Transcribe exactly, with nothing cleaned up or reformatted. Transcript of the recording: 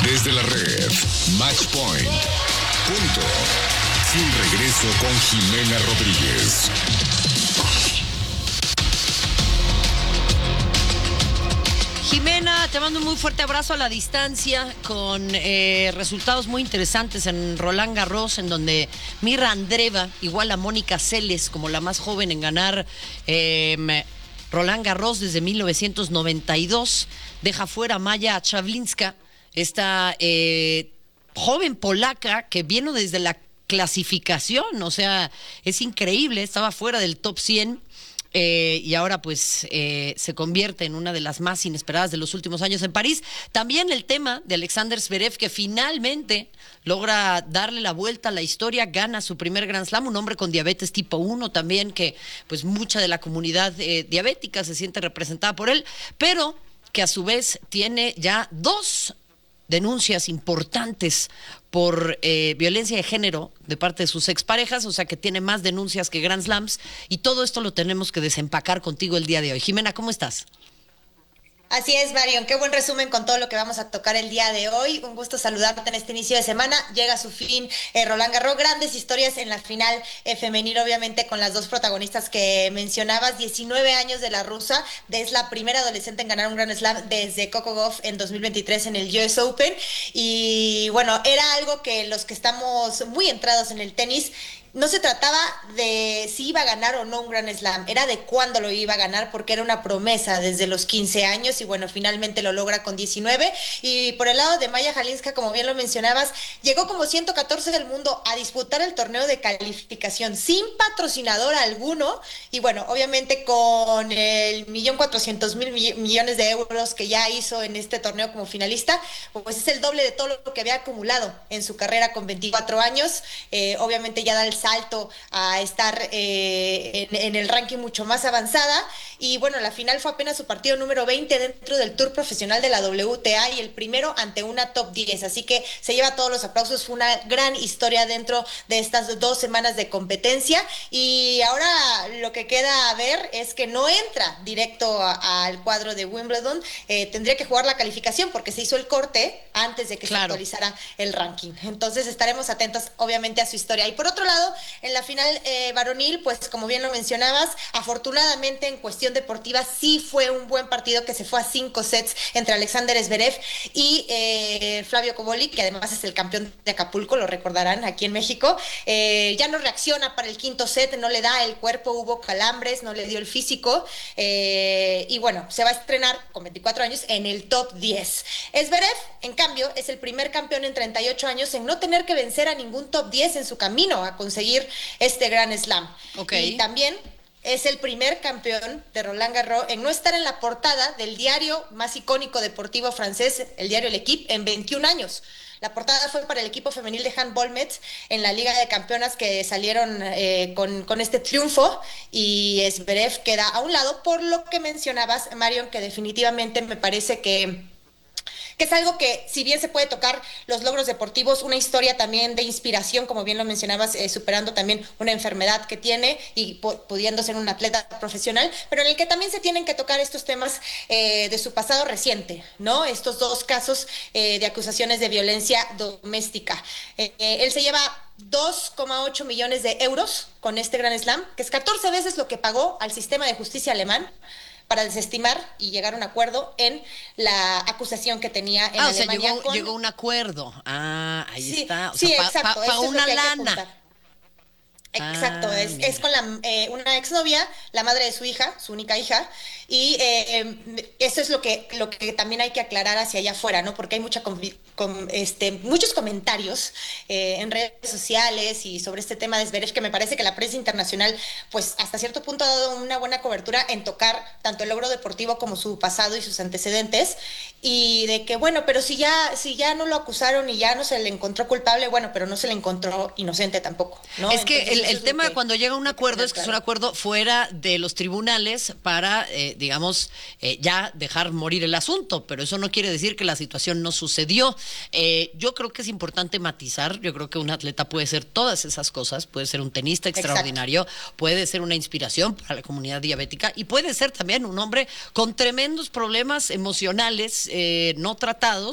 Desde la red, Match Point. Punto. Sin regreso con Jimena Rodríguez. Jimena, te mando un muy fuerte abrazo a la distancia con eh, resultados muy interesantes en Roland Garros, en donde Mirra Andreeva, igual a Mónica Seles, como la más joven en ganar eh, Roland Garros desde mil novecientos noventa y dos, deja fuera a Maja Czawlinska, esta eh, joven polaca que vino desde la clasificación, o sea, es increíble, estaba fuera del top cien. Eh, y ahora pues eh, se convierte en una de las más inesperadas de los últimos años en París. También el tema de Alexander Zverev, que finalmente logra darle la vuelta a la historia, gana su primer Grand Slam, un hombre con diabetes tipo uno también, que pues mucha de la comunidad eh, diabética se siente representada por él, pero que a su vez tiene ya dos denuncias importantes por eh, violencia de género de parte de sus exparejas, o sea que tiene más denuncias que Grand Slams, y todo esto lo tenemos que desempacar contigo el día de hoy. Jimena, ¿cómo estás? Así es, Marion, qué buen resumen con todo lo que vamos a tocar el día de hoy. Un gusto saludarte en este inicio de semana. Llega a su fin eh, Roland Garros, grandes historias en la final eh, femenil, obviamente con las dos protagonistas que mencionabas. diecinueve años de la rusa, es la primera adolescente en ganar un Grand Slam desde Coco Gauff en dos mil veintitrés en el U S Open. Y bueno, era algo que los que estamos muy entrados en el tenis, no se trataba de si iba a ganar o no un Grand Slam, era de cuándo lo iba a ganar, porque era una promesa desde los quince años y bueno, finalmente lo logra con diecinueve. Y por el lado de Maja Czawlinska, como bien lo mencionabas, llegó como ciento catorce del mundo a disputar el torneo de calificación sin patrocinador alguno y bueno, obviamente con el millón cuatrocientos mil millones de euros que ya hizo en este torneo como finalista, pues es el doble de todo lo que había acumulado en su carrera con veinticuatro años. Eh, obviamente ya da el salto a estar eh, en, en el ranking mucho más avanzada y bueno, la final fue apenas su partido número veinte dentro del Tour Profesional de la W T A y el primero ante una top diez, así que se lleva todos los aplausos. Fue una gran historia dentro de estas dos semanas de competencia y ahora lo que queda a ver es que no entra directo a, al cuadro de Wimbledon, eh, tendría que jugar la calificación porque se hizo el corte antes de que claro. se actualizara el ranking, entonces estaremos atentos obviamente a su historia. Y por otro lado, en la final eh, varonil, pues como bien lo mencionabas, afortunadamente en cuestión deportiva sí fue un buen partido que se fue a cinco sets entre Alexander Zverev y eh, Flavio Cobolli, que además es el campeón de Acapulco, lo recordarán aquí en México. Eh, ya no reacciona para el quinto set, no le da el cuerpo, hubo calambres, no le dio el físico eh, y bueno, se va a estrenar con veinticuatro años en el top diez. Zverev, en cambio, es el primer campeón en treinta y ocho años en no tener que vencer a ningún top diez en su camino a conseguir este Grand Slam. Okay. Y también es el primer campeón de Roland Garros en no estar en la portada del diario más icónico deportivo francés, el diario L'Équipe, en veintiún años. La portada fue para el equipo femenil de handball Metz en la Liga de Campeonas, que salieron eh, con, con este triunfo, y Zverev queda a un lado, por lo que mencionabas, Marion, que definitivamente me parece que que es algo que, si bien se puede tocar los logros deportivos, una historia también de inspiración, como bien lo mencionabas, eh, superando también una enfermedad que tiene y po- pudiendo ser un atleta profesional, pero en el que también se tienen que tocar estos temas eh, de su pasado reciente, ¿no? Estos dos casos eh, de acusaciones de violencia doméstica. Eh, eh, él se lleva dos coma ocho millones de euros con este Grand Slam, que es catorce veces lo que pagó al sistema de justicia alemán para desestimar y llegar a un acuerdo en la acusación que tenía en ah, Alemania. O sea, llegó, con... llegó un acuerdo. Ah, ahí sí, está. O sí, sea, exacto. Pa, pa, pa una lana. Exacto, ah, es, es con la, eh, una exnovia, la madre de su hija, su única hija, y eh, eh, eso es lo que, lo que también hay que aclarar hacia allá afuera, ¿no? Porque hay mucha convi- con, este, muchos comentarios eh, en redes sociales y sobre este tema de Zverev, que me parece que la prensa internacional, pues hasta cierto punto ha dado una buena cobertura en tocar tanto el logro deportivo como su pasado y sus antecedentes, y de que, bueno, pero si ya, si ya no lo acusaron y ya no se le encontró culpable, bueno, pero no se le encontró inocente tampoco, ¿no? Es que Entonces, el, el es tema que, cuando llega a un acuerdo es que claro. es un acuerdo fuera de los tribunales para, eh, digamos, eh, ya dejar morir el asunto, pero eso no quiere decir que la situación no sucedió. Eh, yo creo que es importante matizar, yo creo que un atleta puede ser todas esas cosas, puede ser un tenista extraordinario, exacto, puede ser una inspiración para la comunidad diabética y puede ser también un hombre con tremendos problemas emocionales eh, no tratados,